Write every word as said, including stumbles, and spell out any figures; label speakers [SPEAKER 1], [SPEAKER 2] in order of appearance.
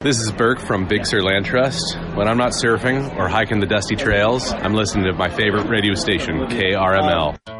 [SPEAKER 1] This is Burke from Big Sur Land Trust. When I'm not surfing or hiking the dusty trails, I'm listening to my favorite radio station, K R M L.